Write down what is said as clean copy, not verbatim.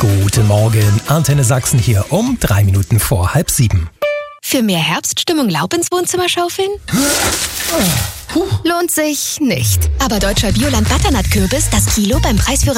Guten Morgen, Antenne Sachsen hier um 3 Minuten vor 6:30. Für mehr Herbststimmung Laub ins Wohnzimmer schaufeln? Lohnt sich nicht. Aber Deutscher Bioland Butternut Kürbis, das Kilo beim Preis für